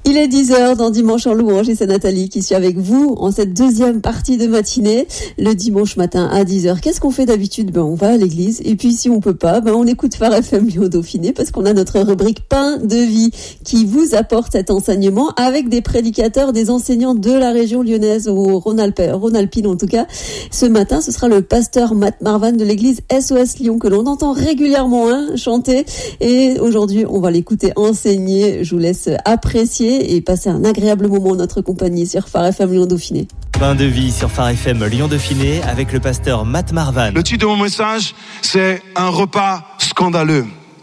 Il est 10h dans Dimanche en louange et c'est Nathalie qui suit avec vous en cette deuxième partie de matinée, le dimanche matin à 10h. Qu'est-ce qu'on fait d'habitude? On va à l'église et puis si on peut pas, on écoute Phare FM Lyon Dauphiné parce qu'on a notre rubrique Pain de vie qui vous apporte cet enseignement avec des prédicateurs, des enseignants de la région lyonnaise ou Rhône-Alpine en tout cas. Ce matin, ce sera le pasteur Matt Marvan de l'église SOS Lyon que l'on entend régulièrement chanter et aujourd'hui on va l'écouter enseigner. Je vous laisse apprécier et passer un agréable moment en notre compagnie sur Phare FM Lyon Dauphiné. Pain de vie sur Phare FM Lyon Dauphiné avec le pasteur Matt Marvan. Le titre de mon message, c'est un repas scandaleux.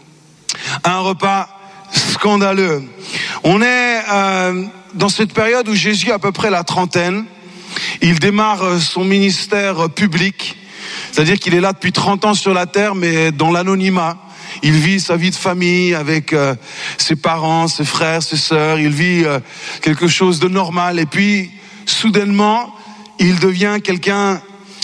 Un repas scandaleux. On est dans cette période où Jésus a à peu près la trentaine. Il démarre son ministère public, c'est-à-dire qu'il est là depuis 30 ans sur la terre, mais dans l'anonymat. Il vit sa vie de famille avec ses parents, ses frères, ses sœurs. Il vit quelque chose de normal. Et puis, soudainement, il devient quelqu'un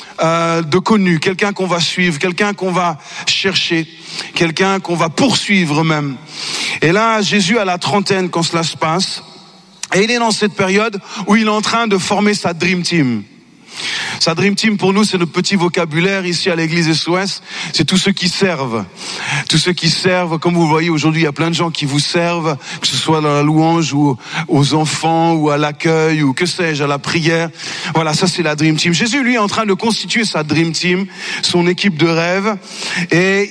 de connu, quelqu'un qu'on va suivre, quelqu'un qu'on va chercher, quelqu'un qu'on va poursuivre même. Et là, Jésus a la trentaine quand cela se passe. Et il est dans cette période où il est en train de former sa Dream Team. Sa Dream Team, pour nous, c'est notre petit vocabulaire ici à l'église SOS. C'est tous ceux qui servent. Tous ceux qui servent. Comme vous voyez, aujourd'hui, il y a plein de gens qui vous servent, que ce soit dans la louange ou aux enfants ou à l'accueil ou que sais-je, à la prière. Voilà, ça c'est la Dream Team. Jésus, lui, est en train de constituer sa Dream Team, son équipe de rêve. Et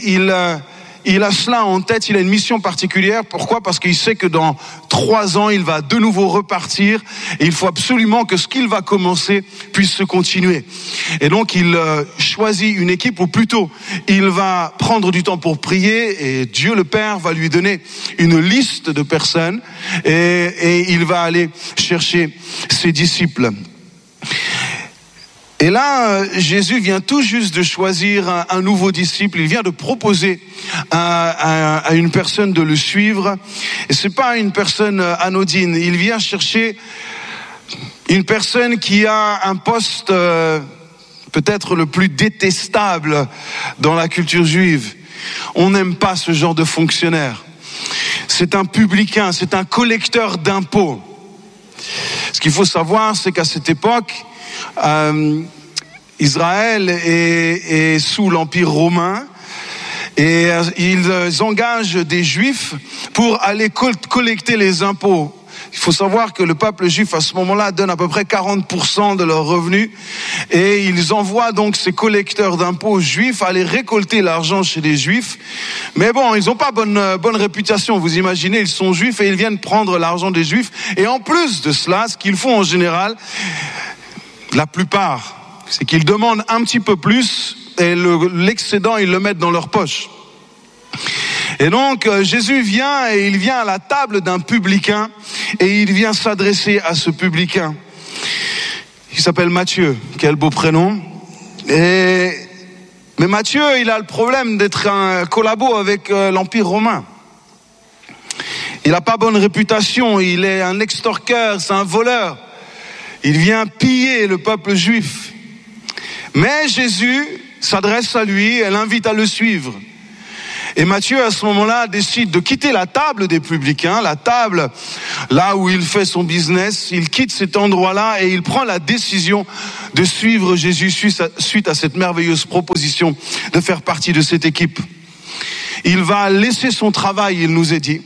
il a cela en tête, il a une mission particulière. Pourquoi? Parce qu'il sait que dans 3 ans, il va de nouveau repartir et il faut absolument que ce qu'il va commencer puisse se continuer. Et donc, il choisit une équipe, ou plutôt, il va prendre du temps pour prier et Dieu le Père va lui donner une liste de personnes et il va aller chercher ses disciples. Et là, Jésus vient tout juste de choisir un nouveau disciple. Il vient de proposer à une personne de le suivre. Et c'est pas une personne anodine. Il vient chercher une personne qui a un poste peut-être le plus détestable dans la culture juive. On n'aime pas ce genre de fonctionnaire. C'est un publicain, c'est un collecteur d'impôts. Ce qu'il faut savoir, c'est qu'à cette époque, Israël est sous l'Empire romain et ils engagent des Juifs pour aller collecter les impôts. Il faut savoir que le peuple juif à ce moment-là donne à peu près 40% de leurs revenus et ils envoient donc ces collecteurs d'impôts juifs aller récolter l'argent chez les juifs. Mais bon, ils n'ont pas bonne réputation. Vous imaginez, ils sont juifs et ils viennent prendre l'argent des juifs. Et en plus de cela, ce qu'ils font en général, la plupart, c'est qu'ils demandent un petit peu plus et l'excédent, ils le mettent dans leur poche. Et donc, Jésus vient et il vient à la table d'un publicain et il vient s'adresser à ce publicain. Il s'appelle Matthieu, quel beau prénom. Mais Matthieu, il a le problème d'être un collabo avec l'Empire romain. Il n'a pas bonne réputation, il est un extorqueur, c'est un voleur. Il vient piller le peuple juif. Mais Jésus s'adresse à lui et l'invite à le suivre. Et Matthieu, à ce moment-là, décide de quitter la table des publicains, la table là où il fait son business. Il quitte cet endroit-là et il prend la décision de suivre Jésus suite à cette merveilleuse proposition de faire partie de cette équipe. Il va laisser son travail, il nous est dit.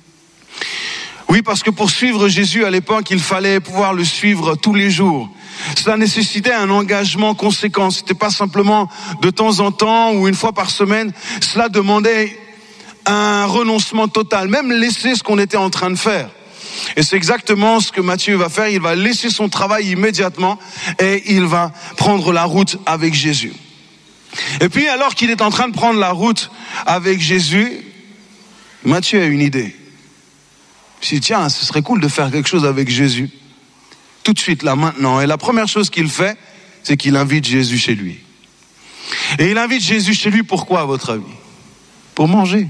Oui, parce que pour suivre Jésus à l'époque, il fallait pouvoir le suivre tous les jours. Cela nécessitait un engagement conséquent. C'était pas simplement de temps en temps ou une fois par semaine. Cela demandait un renoncement total, même laisser ce qu'on était en train de faire. Et c'est exactement ce que Matthieu va faire. Il va laisser son travail immédiatement et il va prendre la route avec Jésus. Et puis, alors qu'il est en train de prendre la route avec Jésus, Matthieu a une idée. Il se dit, tiens, ce serait cool de faire quelque chose avec Jésus. Tout de suite, là, maintenant. Et la première chose qu'il fait, c'est qu'il invite Jésus chez lui. Et il invite Jésus chez lui, pourquoi, à votre avis? Pour manger.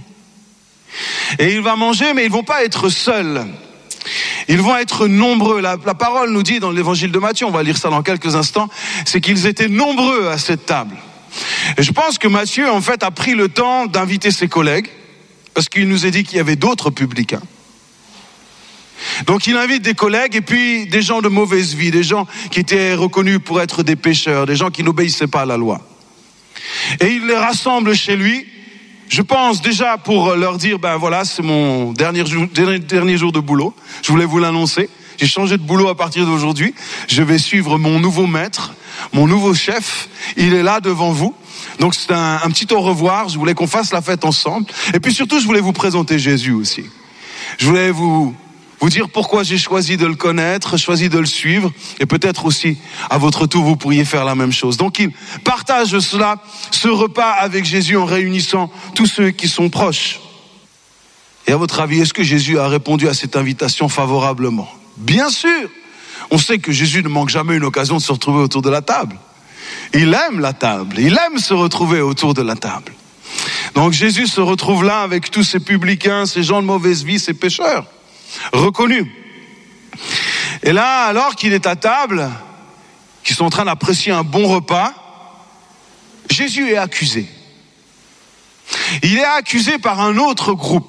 Et il va manger, mais ils vont pas être seuls. Ils vont être nombreux. La parole nous dit dans l'évangile de Matthieu, on va lire ça dans quelques instants, c'est qu'ils étaient nombreux à cette table. Et je pense que Matthieu, en fait, a pris le temps d'inviter ses collègues, parce qu'il nous a dit qu'il y avait d'autres publicains. Donc il invite des collègues et puis des gens de mauvaise vie, des gens qui étaient reconnus pour être des pécheurs, des gens qui n'obéissaient pas à la loi. Et il les rassemble chez lui, je pense déjà pour leur dire, ben voilà, c'est mon dernier jour de boulot, je voulais vous l'annoncer. J'ai changé de boulot à partir d'aujourd'hui. Je vais suivre mon nouveau maître, mon nouveau chef. Il est là devant vous. Donc c'est un petit au revoir. Je voulais qu'on fasse la fête ensemble. Et puis surtout, je voulais vous présenter Jésus aussi. Je voulais vous dire pourquoi j'ai choisi de le connaître, choisi de le suivre. Et peut-être aussi, à votre tour, vous pourriez faire la même chose. Donc il partage ce repas avec Jésus en réunissant tous ceux qui sont proches. Et à votre avis, est-ce que Jésus a répondu à cette invitation favorablement ? Bien sûr, on sait que Jésus ne manque jamais une occasion de se retrouver autour de la table. Il aime la table, il aime se retrouver autour de la table. Donc Jésus se retrouve là avec tous ces publicains, ces gens de mauvaise vie, ces pécheurs, reconnus. Et là, alors qu'il est à table, qu'ils sont en train d'apprécier un bon repas, Jésus est accusé. Il est accusé par un autre groupe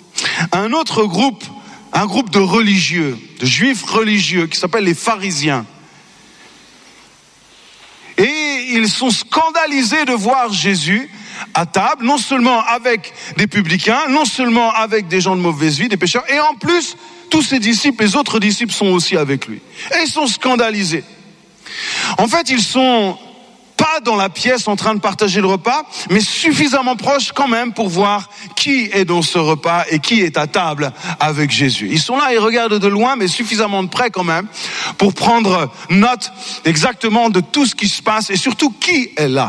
de religieux, de juifs religieux qui s'appellent les pharisiens. Et ils sont scandalisés de voir Jésus à table, non seulement avec des publicains, non seulement avec des gens de mauvaise vie, des pécheurs, et en plus, tous ses disciples, les autres disciples sont aussi avec lui. Et ils sont scandalisés. En fait, ils sont pas dans la pièce en train de partager le repas, mais suffisamment proches quand même pour voir qui est dans ce repas et qui est à table avec Jésus. Ils sont là, ils regardent de loin, mais suffisamment de près quand même pour prendre note exactement de tout ce qui se passe et surtout qui est là.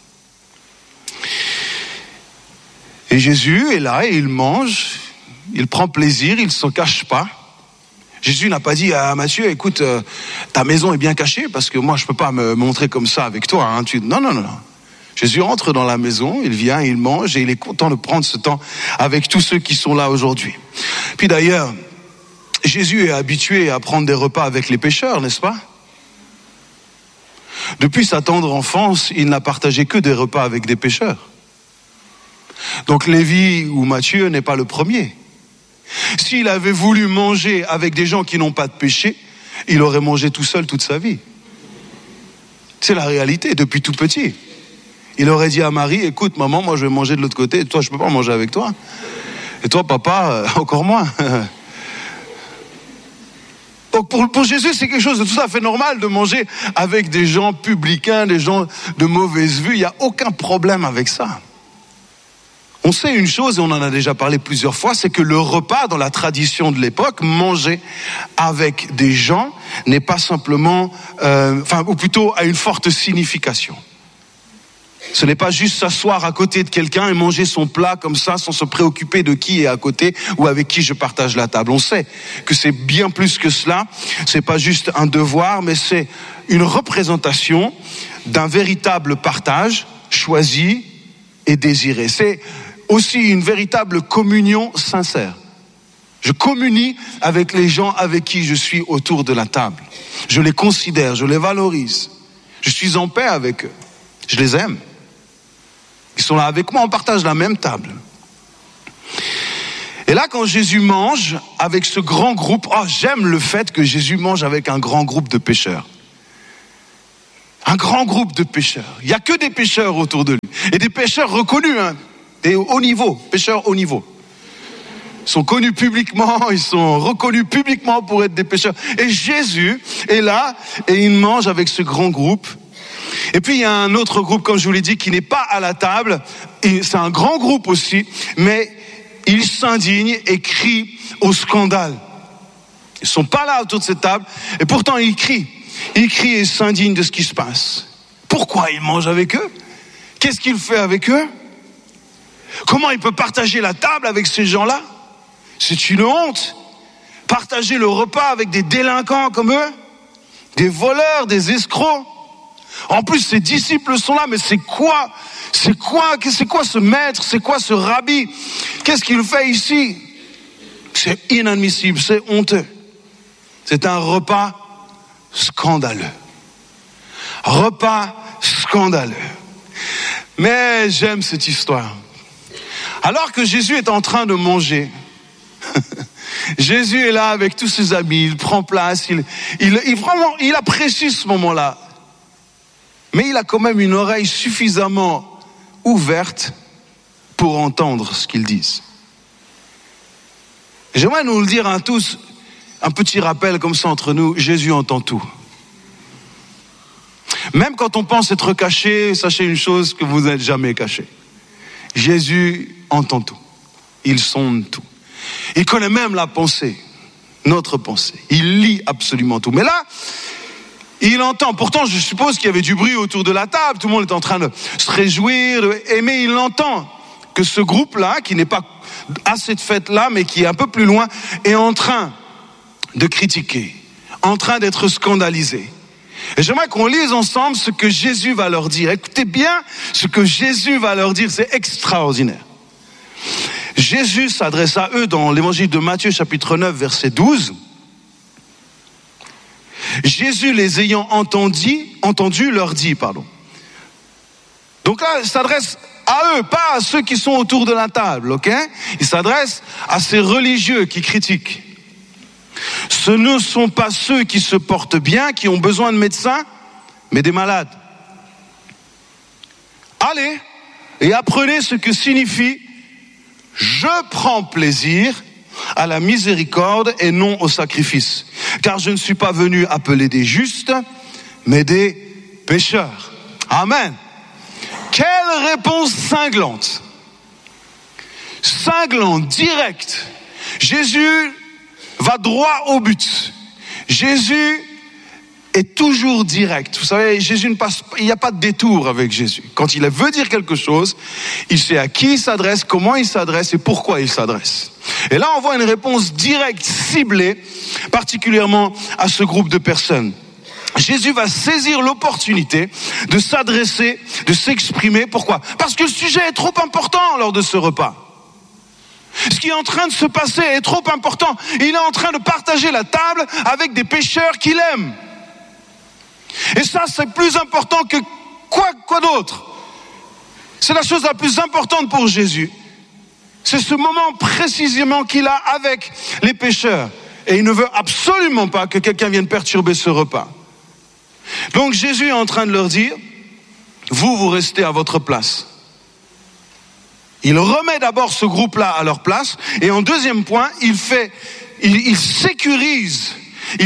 Et Jésus est là et il mange, il prend plaisir, il ne se cache pas. Jésus n'a pas dit à Matthieu, écoute, ta maison est bien cachée parce que moi je peux pas me montrer comme ça avec toi. Hein. Non. Jésus entre dans la maison, il vient, il mange et il est content de prendre ce temps avec tous ceux qui sont là aujourd'hui. Puis d'ailleurs, Jésus est habitué à prendre des repas avec les pécheurs, n'est-ce pas ? Depuis sa tendre enfance, il n'a partagé que des repas avec des pécheurs. Donc Lévi ou Matthieu n'est pas le premier. S'il avait voulu manger avec des gens qui n'ont pas de péché, il aurait mangé tout seul toute sa vie. C'est la réalité, depuis tout petit. Il aurait dit à Marie, écoute maman, moi je vais manger de l'autre côté, et toi je peux pas manger avec toi. Et toi papa, encore moins. Donc pour Jésus, c'est quelque chose de tout à fait normal de manger avec des gens publicains, des gens de mauvaise vue. Il n'y a aucun problème avec ça. On sait une chose, et on en a déjà parlé plusieurs fois, c'est que le repas, dans la tradition de l'époque, manger avec des gens n'est pas simplement, ou plutôt a une forte signification. Ce n'est pas juste s'asseoir à côté de quelqu'un et manger son plat comme ça, sans se préoccuper de qui est à côté ou avec qui je partage la table. On sait que c'est bien plus que cela. C'est pas juste un devoir, mais c'est une représentation d'un véritable partage choisi et désiré. C'est aussi une véritable communion sincère. Je communie avec les gens avec qui je suis autour de la table. Je les considère, je les valorise. Je suis en paix avec eux. Je les aime. Ils sont là avec moi, on partage la même table. Et là, quand Jésus mange avec ce grand groupe, j'aime le fait que Jésus mange avec un grand groupe de pécheurs. Un grand groupe de pécheurs. Il n'y a que des pécheurs autour de lui. Et des pécheurs reconnus, des hauts niveaux, pécheurs haut niveau. Ils sont connus publiquement, ils sont reconnus publiquement pour être des pécheurs. Et Jésus est là et il mange avec ce grand groupe. Et puis il y a un autre groupe, comme je vous l'ai dit, qui n'est pas à la table. Et c'est un grand groupe aussi, mais il s'indigne et crie au scandale. Ils ne sont pas là autour de cette table, et pourtant ils crient. Ils crient et s'indignent de ce qui se passe. Pourquoi il mange avec eux ? Qu'est-ce qu'il fait avec eux ? Comment il peut partager la table avec ces gens-là ? C'est une honte. Partager le repas avec des délinquants comme eux, des voleurs, des escrocs. En plus, ses disciples sont là, mais c'est quoi ce maître, c'est quoi ce rabbi ? Qu'est-ce qu'il fait ici ? C'est inadmissible, c'est honteux. C'est un repas scandaleux. Repas scandaleux. Mais j'aime cette histoire. Alors que Jésus est en train de manger, Jésus est là avec tous ses amis, il prend place, il apprécie ce moment-là. Mais il a quand même une oreille suffisamment ouverte pour entendre ce qu'ils disent. J'aimerais nous le dire à tous, un petit rappel comme ça entre nous, Jésus entend tout. Même quand on pense être caché, sachez une chose que vous n'êtes jamais caché. Jésus entend tout. Il sonde tout. Il connaît même la pensée, notre pensée. Il lit absolument tout. Mais là, il entend. Pourtant, je suppose qu'il y avait du bruit autour de la table. Tout le monde est en train de se réjouir. Mais il entend que ce groupe-là, qui n'est pas à cette fête-là, mais qui est un peu plus loin, est en train de critiquer, en train d'être scandalisé. Et j'aimerais qu'on lise ensemble ce que Jésus va leur dire. Écoutez bien ce que Jésus va leur dire, c'est extraordinaire. Jésus s'adresse à eux dans l'évangile de Matthieu, chapitre 9, verset 12. Jésus, les ayant entendus, leur dit, Donc là, il s'adresse à eux, pas à ceux qui sont autour de la table, ok? Il s'adresse à ces religieux qui critiquent. Ce ne sont pas ceux qui se portent bien, qui ont besoin de médecins, mais des malades. Allez et apprenez ce que signifie « Je prends plaisir à la miséricorde et non au sacrifice, car je ne suis pas venu appeler des justes, mais des pécheurs. » Amen. Quelle réponse cinglante. Cinglante, directe. Jésus va droit au but. Jésus est toujours direct. Vous savez, Jésus il n'y a pas de détour avec Jésus. Quand il veut dire quelque chose, il sait à qui il s'adresse, comment il s'adresse et pourquoi il s'adresse. Et là, on voit une réponse directe, ciblée, particulièrement à ce groupe de personnes. Jésus va saisir l'opportunité de s'adresser, de s'exprimer. Pourquoi ? Parce que le sujet est trop important lors de ce repas. Ce qui est en train de se passer est trop important. Il est en train de partager la table avec des pécheurs qu'il aime. Et ça, c'est plus important que quoi d'autre. C'est la chose la plus importante pour Jésus. C'est ce moment précisément qu'il a avec les pécheurs. Et il ne veut absolument pas que quelqu'un vienne perturber ce repas. Donc Jésus est en train de leur dire, vous restez à votre place. Il remet d'abord ce groupe-là à leur place, et en deuxième point, il sécurise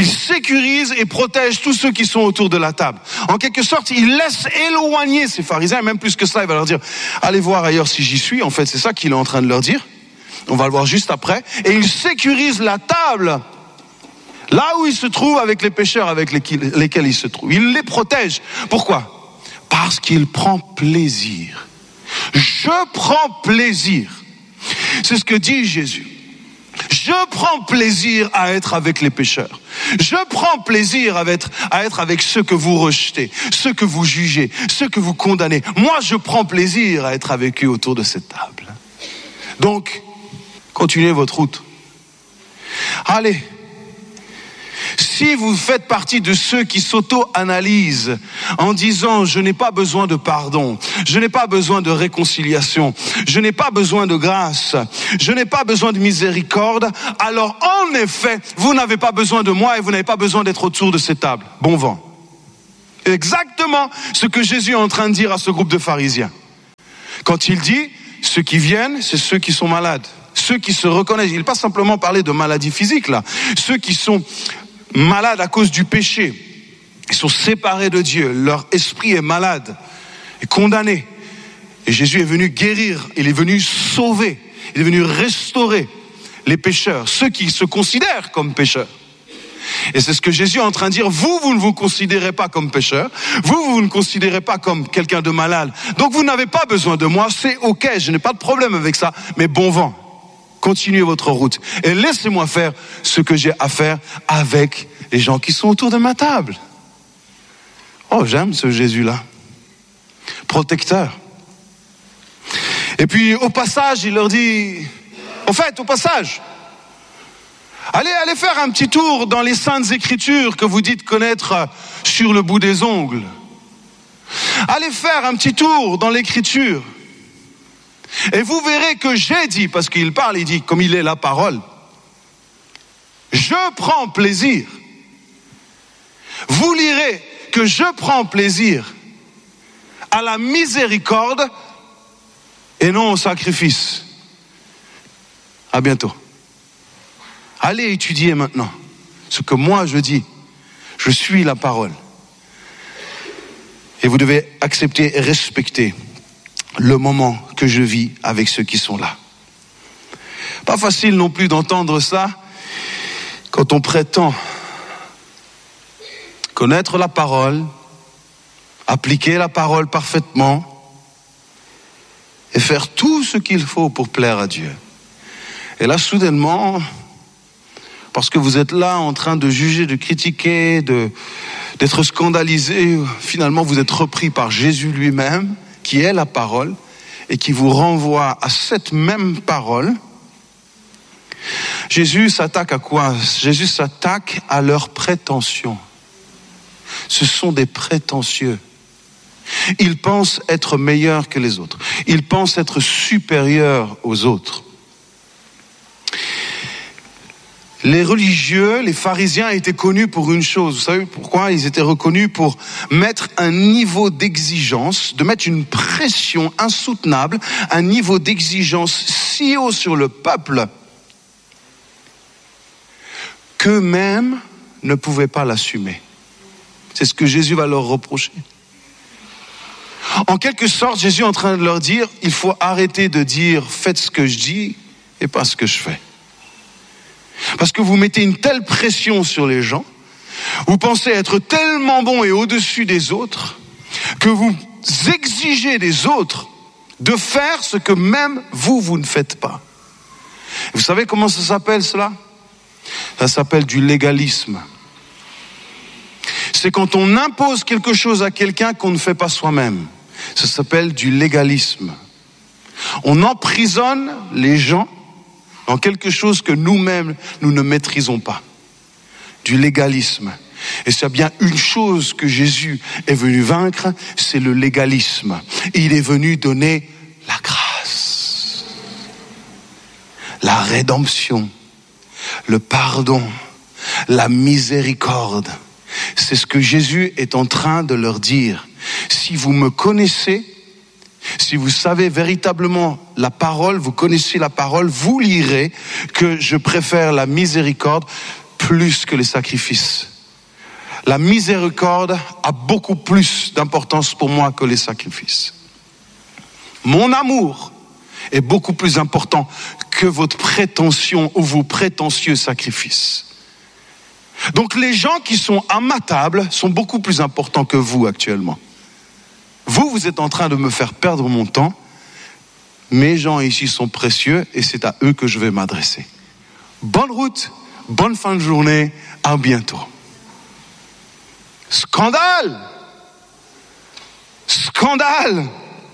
et protège tous ceux qui sont autour de la table. En quelque sorte, il laisse éloigner ces pharisiens, même plus que ça, il va leur dire, allez voir ailleurs si j'y suis. En fait, c'est ça qu'il est en train de leur dire. On va le voir juste après. Et il sécurise la table là où il se trouve avec les pécheurs avec lesquels il se trouve. Il les protège. Pourquoi ? Parce qu'il prend plaisir. Je prends plaisir. C'est ce que dit Jésus. Je prends plaisir à être avec les pécheurs. Je prends plaisir à être avec ceux que vous rejetez, ceux que vous jugez, ceux que vous condamnez. Moi, je prends plaisir à être avec eux autour de cette table. Donc, continuez votre route. Allez. Si vous faites partie de ceux qui s'auto-analysent en disant « je n'ai pas besoin de pardon, je n'ai pas besoin de réconciliation, je n'ai pas besoin de grâce, je n'ai pas besoin de miséricorde », alors en effet, vous n'avez pas besoin de moi et vous n'avez pas besoin d'être autour de cette table. Bon vent. Exactement ce que Jésus est en train de dire à ce groupe de pharisiens. Quand il dit « ceux qui viennent, c'est ceux qui sont malades ». Ceux qui se reconnaissent, il ne pas simplement parler de maladie physique là, ceux qui sont malades à cause du péché, ils sont séparés de Dieu, leur esprit est malade, est condamné. Et Jésus est venu guérir, il est venu sauver, il est venu restaurer les pécheurs, ceux qui se considèrent comme pécheurs. Et c'est ce que Jésus est en train de dire, vous ne vous considérez pas comme pécheur, vous ne considérez pas comme quelqu'un de malade, donc vous n'avez pas besoin de moi, c'est ok, je n'ai pas de problème avec ça, mais bon vent. Continuez votre route et laissez-moi faire ce que j'ai à faire avec les gens qui sont autour de ma table. Oh, j'aime ce Jésus-là. Protecteur. Et puis, au passage, il leur dit, au passage, allez faire un petit tour dans les Saintes Écritures que vous dites connaître sur le bout des ongles. Allez faire un petit tour dans l'Écriture. Et vous verrez que j'ai dit, parce qu'il parle, il dit, comme il est la parole, je prends plaisir. Vous lirez que je prends plaisir à la miséricorde et non au sacrifice. À bientôt. Allez étudier maintenant ce que moi je dis. Je suis la parole. Et vous devez accepter et respecter le moment que je vis avec ceux qui sont là. Pas facile non plus d'entendre ça quand on prétend connaître la parole, appliquer la parole parfaitement et faire tout ce qu'il faut pour plaire à Dieu. Et là, soudainement, parce que vous êtes là en train de juger, de critiquer, d'être scandalisé, finalement vous êtes repris par Jésus lui-même, qui est la parole, et qui vous renvoie à cette même parole. Jésus s'attaque à quoi? Jésus s'attaque à leurs prétentions. Ce sont des prétentieux. Ils pensent être meilleurs que les autres. Ils pensent être supérieurs aux autres. Les religieux, les pharisiens étaient connus pour une chose. Vous savez pourquoi? Ils étaient reconnus pour mettre un niveau d'exigence, de mettre une pression insoutenable, un niveau d'exigence si haut sur le peuple qu'eux-mêmes ne pouvaient pas l'assumer. C'est ce que Jésus va leur reprocher. En quelque sorte, Jésus est en train de leur dire, il faut arrêter de dire « faites ce que je dis et pas ce que je fais ». Parce que vous mettez une telle pression sur les gens, vous pensez être tellement bon et au-dessus des autres, que vous exigez des autres de faire ce que même vous ne faites pas. Vous savez comment ça s'appelle cela? Ça s'appelle du légalisme. C'est quand on impose quelque chose à quelqu'un qu'on ne fait pas soi-même. Ça s'appelle du légalisme. On emprisonne les gens dans quelque chose que nous-mêmes, nous ne maîtrisons pas. Du légalisme. Et c'est bien une chose que Jésus est venu vaincre, c'est le légalisme. Il est venu donner la grâce, la rédemption, le pardon, la miséricorde. C'est ce que Jésus est en train de leur dire. Si vous me connaissez, si vous savez véritablement la parole, vous connaissez la parole, vous lirez que je préfère la miséricorde plus que les sacrifices. La miséricorde a beaucoup plus d'importance pour moi que les sacrifices. Mon amour est beaucoup plus important que votre prétention ou vos prétentieux sacrifices. Donc les gens qui sont à ma table sont beaucoup plus importants que vous actuellement. Vous êtes en train de me faire perdre mon temps. Mes gens ici sont précieux et c'est à eux que je vais m'adresser. Bonne route, bonne fin de journée, à bientôt. Scandale! Scandale!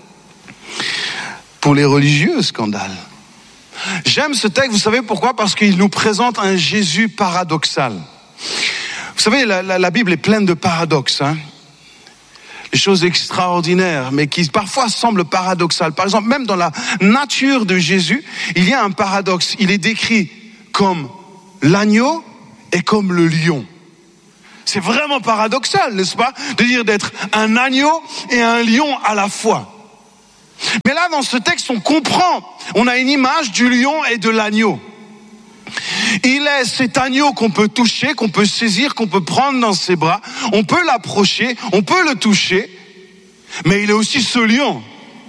Pour les religieux, scandale. J'aime ce texte, vous savez pourquoi? Parce qu'il nous présente un Jésus paradoxal. Vous savez, la Bible est pleine de paradoxes, hein? Des choses extraordinaires, mais qui parfois semblent paradoxales. Par exemple, même dans la nature de Jésus, il y a un paradoxe. Il est décrit comme l'agneau et comme le lion. C'est vraiment paradoxal, n'est-ce pas? De dire d'être un agneau et un lion à la fois. Mais là, dans ce texte, on comprend. On a une image du lion et de l'agneau. Il est cet agneau qu'on peut toucher, qu'on peut saisir, qu'on peut prendre dans ses bras. On peut l'approcher, on peut le toucher. Mais il est aussi ce lion.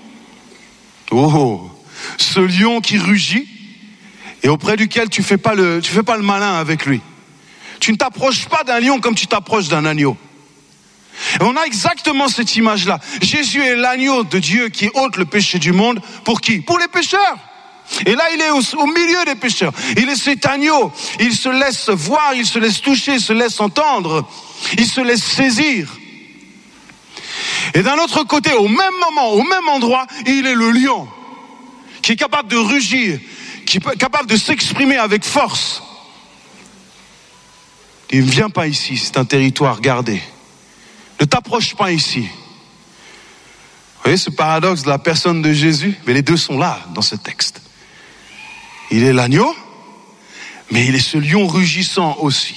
Oh, ce lion qui rugit et auprès duquel tu fais pas le malin avec lui. Tu ne t'approches pas d'un lion comme tu t'approches d'un agneau. Et on a exactement cette image-là. Jésus est l'agneau de Dieu qui ôte le péché du monde. Pour qui? Pour les pécheurs. Et là, il est au milieu des pécheurs. Il est cet agneau. Il se laisse voir, il se laisse toucher, il se laisse entendre. Il se laisse saisir. Et d'un autre côté, au même moment, au même endroit, il est le lion. Qui est capable de rugir, qui est capable de s'exprimer avec force. Il ne vient pas ici, c'est un territoire gardé. Ne t'approche pas ici. Vous voyez ce paradoxe de la personne de Jésus? Mais les deux sont là dans ce texte. Il est l'agneau, mais il est ce lion rugissant aussi.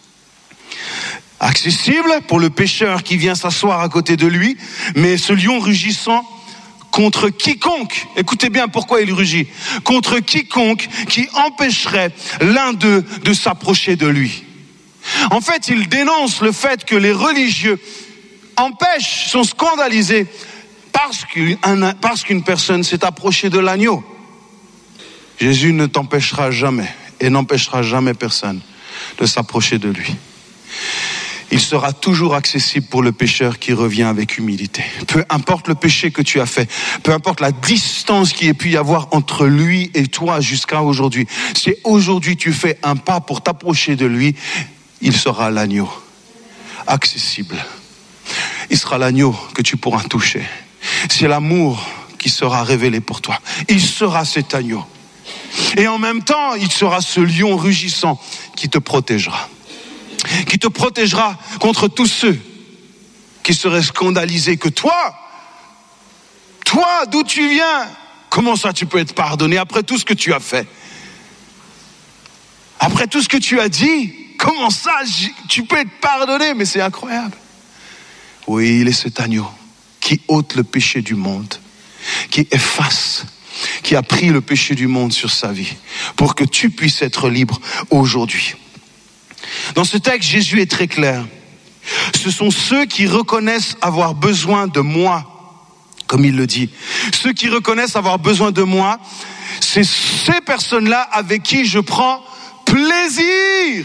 Accessible pour le pécheur qui vient s'asseoir à côté de lui, mais ce lion rugissant contre quiconque, écoutez bien pourquoi il rugit, contre quiconque qui empêcherait l'un d'eux de s'approcher de lui. En fait, il dénonce le fait que les religieux empêchent, sont scandalisés parce qu'une personne s'est approchée de l'agneau. Jésus ne t'empêchera jamais et n'empêchera jamais personne de s'approcher de lui. Il sera toujours accessible pour le pécheur qui revient avec humilité. Peu importe le péché que tu as fait, peu importe la distance qu'il ait pu y avoir entre lui et toi jusqu'à aujourd'hui, si aujourd'hui tu fais un pas pour t'approcher de lui, il sera l'agneau, accessible. Il sera l'agneau que tu pourras toucher. C'est l'amour qui sera révélé pour toi. Il sera cet agneau. Et en même temps, il sera ce lion rugissant qui te protégera. Qui te protégera contre tous ceux qui seraient scandalisés que toi, d'où tu viens, comment ça tu peux être pardonné après tout ce que tu as fait? Après tout ce que tu as dit, comment ça tu peux être pardonné? Mais c'est incroyable. Oui, il est cet agneau qui ôte le péché du monde, qui efface, qui a pris le péché du monde sur sa vie, pour que tu puisses être libre aujourd'hui. Dans ce texte, Jésus est très clair. Ce sont ceux qui reconnaissent avoir besoin de moi, comme il le dit. Ceux qui reconnaissent avoir besoin de moi, c'est ces personnes-là avec qui je prends plaisir.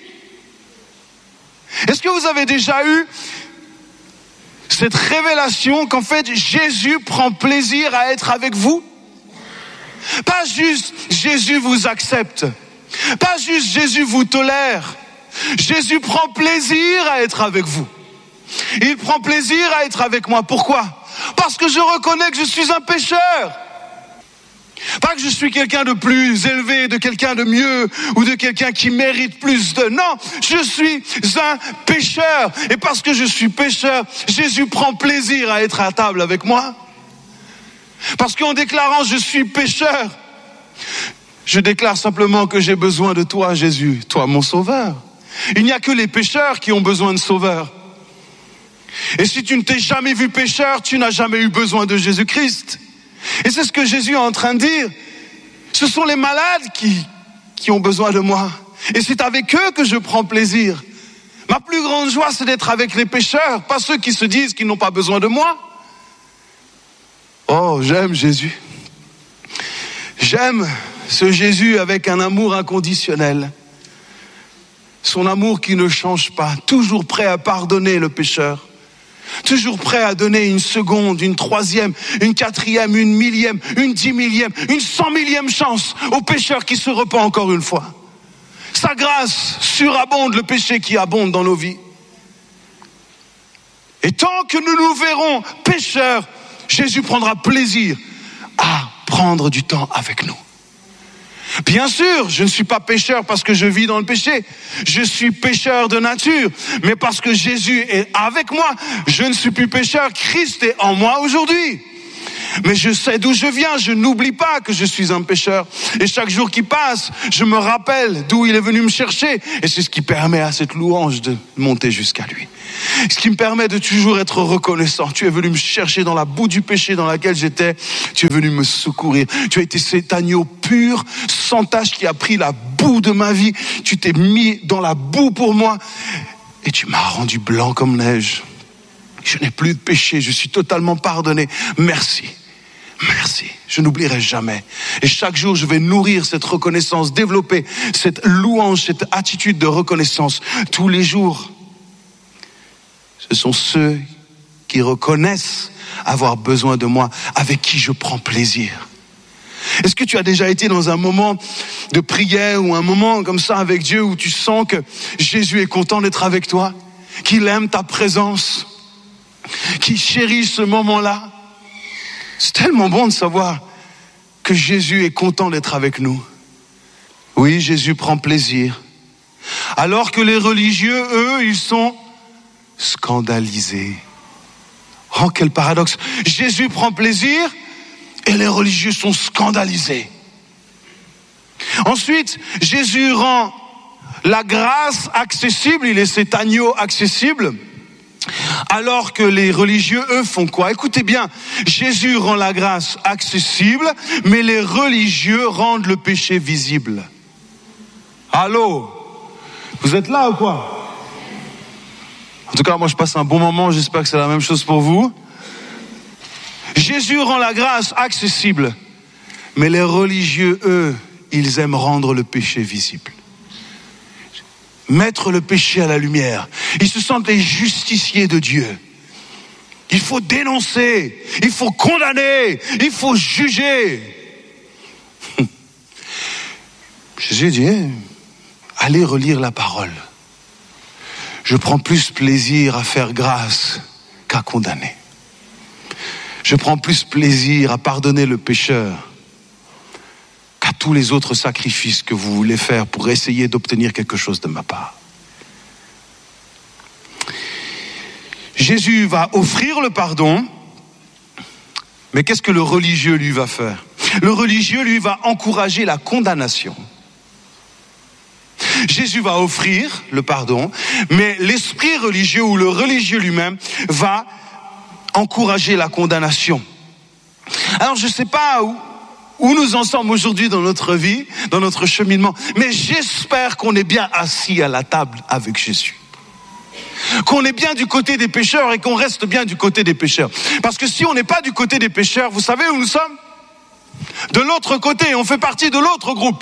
Est-ce que vous avez déjà eu cette révélation qu'en fait Jésus prend plaisir à être avec vous? Pas juste Jésus vous accepte, pas juste Jésus vous tolère. Jésus prend plaisir à être avec vous. Il prend plaisir à être avec moi. Pourquoi? Parce que je reconnais que je suis un pécheur. Pas que je suis quelqu'un de plus élevé, de quelqu'un de mieux ou de quelqu'un qui mérite plus de... Non, je suis un pécheur. Et parce que je suis pécheur, Jésus prend plaisir à être à table avec moi. Parce qu'en déclarant je suis pécheur, je déclare simplement que j'ai besoin de toi, Jésus, toi mon sauveur. Il n'y a que les pécheurs qui ont besoin de sauveur. Et si tu ne t'es jamais vu pécheur, tu n'as jamais eu besoin de Jésus-Christ. Et c'est ce que Jésus est en train de dire. Ce sont les malades qui ont besoin de moi. Et c'est avec eux que je prends plaisir. Ma plus grande joie, c'est d'être avec les pécheurs, pas ceux qui se disent qu'ils n'ont pas besoin de moi. Oh, j'aime Jésus. J'aime ce Jésus avec un amour inconditionnel. Son amour qui ne change pas, toujours prêt à pardonner le pécheur, toujours prêt à donner une seconde, une troisième, une quatrième, une millième, une 10 millième, une 100 millième chance au pécheur qui se repent encore une fois. Sa grâce surabonde le péché qui abonde dans nos vies. Et tant que nous nous verrons pécheurs, Jésus prendra plaisir à prendre du temps avec nous. Bien sûr, je ne suis pas pécheur parce que je vis dans le péché. Je suis pécheur de nature. Mais parce que Jésus est avec moi, je ne suis plus pécheur. Christ est en moi aujourd'hui. Mais je sais d'où je viens. Je n'oublie pas que je suis un pécheur. Et chaque jour qui passe, je me rappelle d'où il est venu me chercher. Et c'est ce qui permet à cette louange de monter jusqu'à lui. Ce qui me permet de toujours être reconnaissant. Tu es venu me chercher dans la boue du péché dans laquelle j'étais. Tu es venu me secourir. Tu as été cet agneau pur, sans tache, qui a pris la boue de ma vie. Tu t'es mis dans la boue pour moi. Et tu m'as rendu blanc comme neige. Je n'ai plus de péché. Je suis totalement pardonné. Merci. Merci, je n'oublierai jamais. Et chaque jour, je vais nourrir cette reconnaissance, développer cette louange, cette attitude de reconnaissance tous les jours. Ce sont ceux qui reconnaissent avoir besoin de moi, avec qui je prends plaisir. Est-ce que tu as déjà été dans un moment de prière ou un moment comme ça avec Dieu où tu sens que Jésus est content d'être avec toi, qu'il aime ta présence, qu'il chérit ce moment-là? C'est tellement bon de savoir que Jésus est content d'être avec nous. Oui, Jésus prend plaisir. Alors que les religieux, eux, ils sont scandalisés. Oh, quel paradoxe. Jésus prend plaisir et les religieux sont scandalisés. Ensuite, Jésus rend la grâce accessible, il est cet agneau accessible, alors que les religieux, eux, font quoi? Écoutez bien, Jésus rend la grâce accessible, mais les religieux rendent le péché visible. Allô? Vous êtes là ou quoi? En tout cas, moi je passe un bon moment, j'espère que c'est la même chose pour vous. Jésus rend la grâce accessible, mais les religieux, eux, ils aiment rendre le péché visible. Mettre le péché à la lumière. Ils se sentent les justiciers de Dieu. Il faut dénoncer, il faut condamner, il faut juger. Jésus dit, allez relire la parole. Je prends plus plaisir à faire grâce qu'à condamner. Je prends plus plaisir à pardonner le pécheur qu'à tous les autres sacrifices que vous voulez faire pour essayer d'obtenir quelque chose de ma part. Jésus va offrir le pardon, mais qu'est-ce que le religieux lui va faire? Le religieux lui va encourager la condamnation. Jésus va offrir le pardon, mais l'esprit religieux ou le religieux lui-même va encourager la condamnation. Alors je ne sais pas où nous en sommes aujourd'hui dans notre vie, dans notre cheminement, mais j'espère qu'on est bien assis à la table avec Jésus. Qu'on est bien du côté des pécheurs et qu'on reste bien du côté des pécheurs. Parce que si on n'est pas du côté des pécheurs, vous savez où nous sommes? De l'autre côté, on fait partie de l'autre groupe.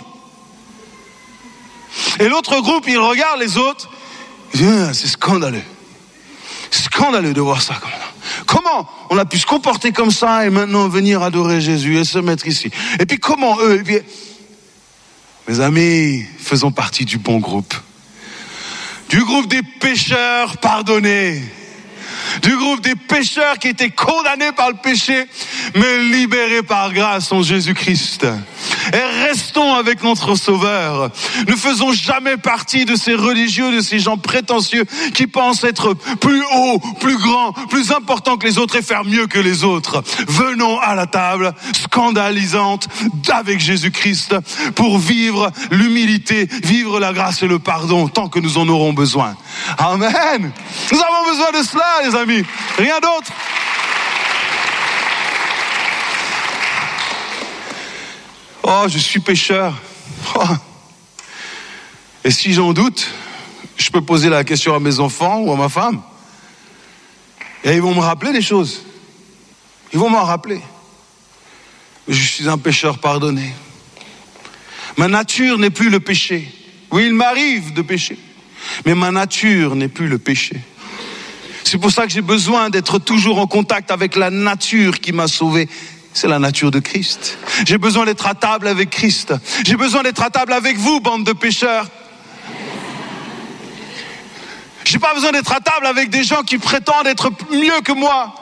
Et l'autre groupe, il regarde les autres, il dit, c'est scandaleux. Scandaleux de voir ça comme ça. Comment on a pu se comporter comme ça et maintenant venir adorer Jésus et se mettre ici? Et puis comment eux? Et puis, mes amis, faisons partie du bon groupe. Du groupe des pécheurs pardonnés. Du groupe des pécheurs qui étaient condamnés par le péché, mais libérés par grâce en Jésus-Christ. Et restons avec notre Sauveur. Ne faisons jamais partie de ces religieux, de ces gens prétentieux qui pensent être plus hauts, plus grands, plus importants que les autres et faire mieux que les autres. Venons à la table scandalisante avec Jésus-Christ pour vivre l'humilité, vivre la grâce et le pardon tant que nous en aurons besoin. Amen. Nous avons besoin de cela, les amis. Rien d'autre. Oh, je suis pécheur. Oh. Et si j'en doute, je peux poser la question à mes enfants ou à ma femme. Et ils vont me rappeler des choses. Ils vont m'en rappeler. Je suis un pécheur pardonné. Ma nature n'est plus le péché. Oui, il m'arrive de pécher. Mais ma nature n'est plus le péché. C'est pour ça que j'ai besoin d'être toujours en contact avec la nature qui m'a sauvé. C'est la nature de Christ. J'ai besoin d'être à table avec Christ. J'ai besoin d'être à table avec vous, bande de pécheurs. J'ai pas besoin d'être à table avec des gens qui prétendent être mieux que moi.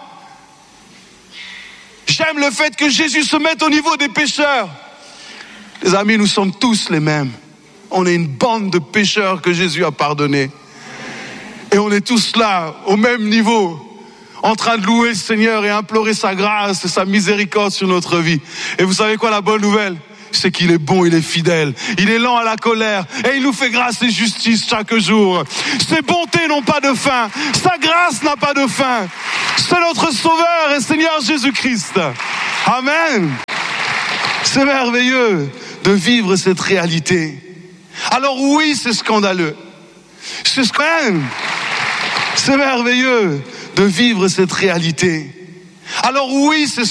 J'aime le fait que Jésus se mette au niveau des pécheurs. Les amis, nous sommes tous les mêmes. On est une bande de pécheurs que Jésus a pardonnés. Et on est tous là, au même niveau, en train de louer le Seigneur et implorer sa grâce et sa miséricorde sur notre vie. Et vous savez quoi, la bonne nouvelle? C'est qu'il est bon, il est fidèle, il est lent à la colère et il nous fait grâce et justice chaque jour. Ses bontés n'ont pas de fin, sa grâce n'a pas de fin. C'est notre Sauveur et Seigneur Jésus-Christ. Amen. C'est merveilleux de vivre cette réalité. Alors oui, c'est scandaleux. C'est merveilleux de vivre cette réalité. Alors oui, c'est